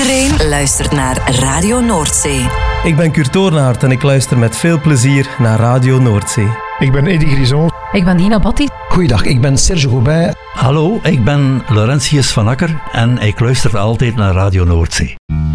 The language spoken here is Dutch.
Iedereen luistert naar Radio Noordzee. Ik ben Kurt Toornaert en ik luister met veel plezier naar Radio Noordzee. Ik ben Eddy Grison. Ik ben Nina Batti. Goeiedag, ik ben Serge Gobin. Hallo, ik ben Laurentius van Akker en ik luister altijd naar Radio Noordzee.